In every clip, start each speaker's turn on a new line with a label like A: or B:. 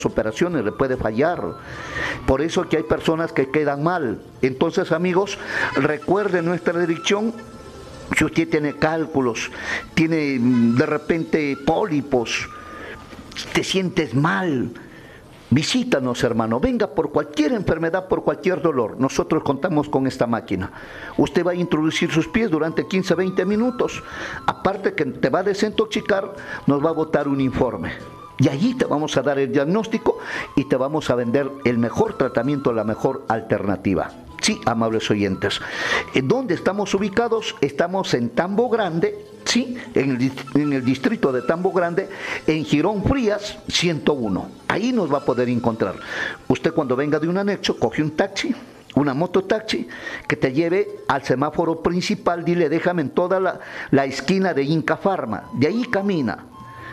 A: operaciones, le puede fallar. Por eso que hay personas que quedan mal. Entonces, amigos, recuerden nuestra dirección. Si usted tiene cálculos, tiene de repente pólipos, te sientes mal, visítanos, hermano. Venga por cualquier enfermedad, por cualquier dolor. Nosotros contamos con esta máquina. Usted va a introducir sus pies durante 15, 20 minutos. Aparte que te va a desintoxicar, nos va a botar un informe. Y allí te vamos a dar el diagnóstico y te vamos a vender el mejor tratamiento, la mejor alternativa. Sí, amables oyentes. ¿Dónde estamos ubicados? Estamos en Tambo Grande, sí, en el distrito de Tambo Grande, en Girón Frías 101. Ahí nos va a poder encontrar. Usted cuando venga de un anexo, coge un taxi, una mototaxi, que te lleve al semáforo principal, dile, déjame en toda la esquina de Inca Pharma. De ahí camina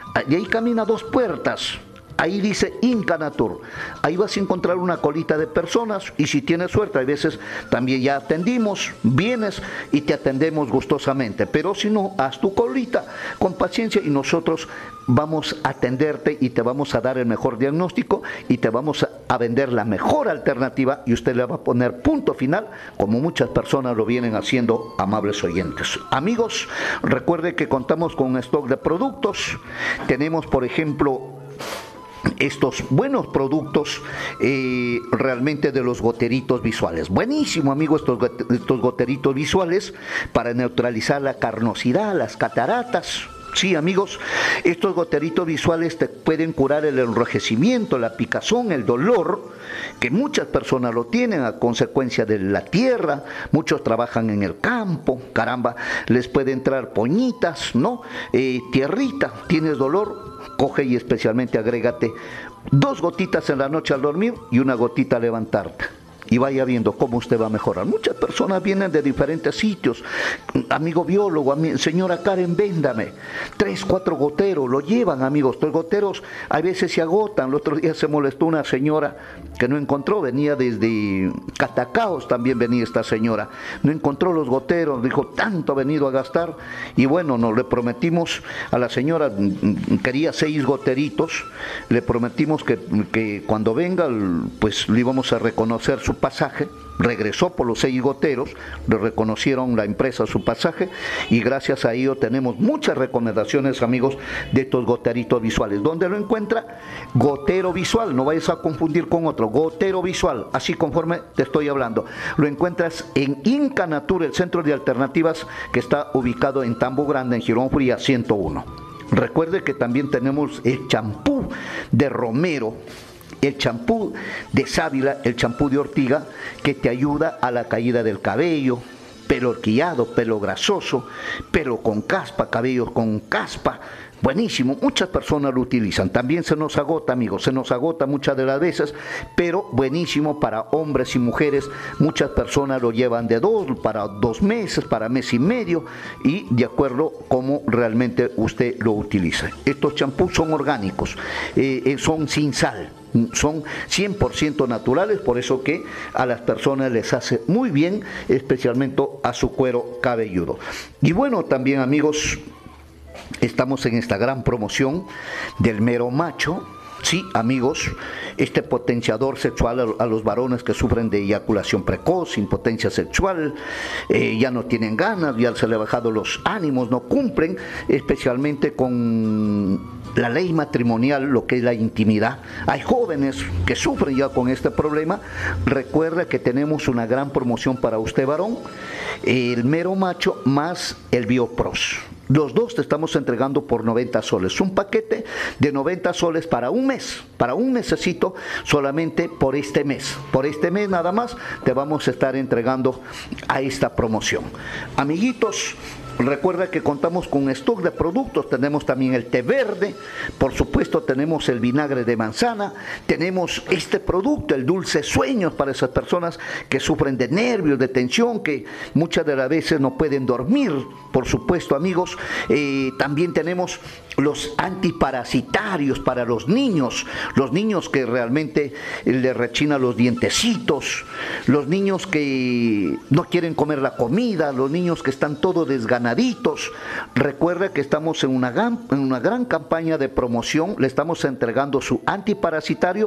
A: 2 puertas. Ahí dice Inca Natur. Ahí vas a encontrar una colita de personas y si tienes suerte, a veces también ya atendimos, vienes y te atendemos gustosamente. Pero si no, haz tu colita con paciencia y nosotros vamos a atenderte y te vamos a dar el mejor diagnóstico y te vamos a vender la mejor alternativa y usted le va a poner punto final, como muchas personas lo vienen haciendo, amables oyentes. Amigos, recuerde que contamos con un stock de productos. Tenemos, por ejemplo, estos buenos productos realmente de los goteritos visuales. Buenísimo, amigo, estos goteritos visuales para neutralizar la carnosidad, las cataratas. Sí, amigos, estos goteritos visuales te pueden curar el enrojecimiento, la picazón, el dolor, que muchas personas lo tienen a consecuencia de la tierra. Muchos trabajan en el campo, caramba, les puede entrar poñitas, ¿no? Tierrita, tienes dolor, coge y especialmente agrégate 2 gotitas en la noche al dormir y 1 gotita al levantarte. Y vaya viendo cómo usted va a mejorar. Muchas personas vienen de diferentes sitios. Amigo biólogo, señora Karen, véndame 3, 4 goteros, lo llevan, amigos. Los goteros a veces se agotan. El otro día se molestó una señora que no encontró, venía desde Catacaos, también venía esta señora. No encontró los goteros, dijo, tanto ha venido a gastar. Y bueno, nos le prometimos a la señora, quería 6 goteritos, le prometimos que cuando venga, pues le íbamos a reconocer su pasaje. Regresó por los 6 goteros, le reconocieron la empresa su pasaje y gracias a ello tenemos muchas recomendaciones, amigos, de estos goteritos visuales. ¿Dónde lo encuentra? Gotero Visual, no vayas a confundir con otro, Gotero Visual, así conforme te estoy hablando. Lo encuentras en Inca Natur, el centro de alternativas que está ubicado en Tambo Grande, en Girón Frías 101. Recuerde que también tenemos el champú de romero, el champú de sábila, el champú de ortiga, que te ayuda a la caída del cabello, pelo horquillado, pelo grasoso, pelo con caspa, cabellos con caspa. Buenísimo, muchas personas lo utilizan. También se nos agota, amigos, se nos agota muchas de las veces, pero buenísimo para hombres y mujeres. Muchas personas lo llevan para 2 meses, para mes y medio, y de acuerdo cómo realmente usted lo utiliza. Estos champús son orgánicos, son sin sal, son 100% naturales, por eso que a las personas les hace muy bien, especialmente a su cuero cabelludo. Y bueno, también, amigos, estamos en esta gran promoción del mero macho. Sí, amigos, este potenciador sexual a los varones que sufren de eyaculación precoz, impotencia sexual, ya no tienen ganas, ya se les ha bajado los ánimos, no cumplen, especialmente con la ley matrimonial, lo que es la intimidad. Hay jóvenes que sufren ya con este problema. Recuerda que tenemos una gran promoción para usted, varón, el mero macho más el Biopros. Los dos te estamos entregando por 90 soles. Un paquete de 90 soles para un mes, para un mesecito, solamente por este mes. Por este mes nada más te vamos a estar entregando a esta promoción. Amiguitos, recuerda que contamos con un stock de productos. Tenemos también el té verde, por supuesto tenemos el vinagre de manzana, tenemos este producto, el dulce sueños, para esas personas que sufren de nervios, de tensión, que muchas de las veces no pueden dormir. Por supuesto, amigos, también tenemos los antiparasitarios para los niños que realmente les rechinan los dientecitos, los niños que no quieren comer la comida, los niños que están todo desganados ganaditos. Recuerde que estamos en una gran campaña de promoción, le estamos entregando su antiparasitario